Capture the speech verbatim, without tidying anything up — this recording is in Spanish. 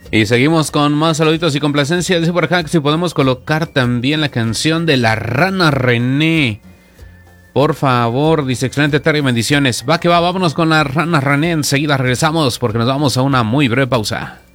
Y seguimos con más saluditos y complacencias. Dice por acá que si podemos colocar también la canción de La Rana René. Por favor, dice, excelente tarde y bendiciones. Va que va, vámonos con La Rana René. Enseguida regresamos porque nos vamos a una muy breve pausa.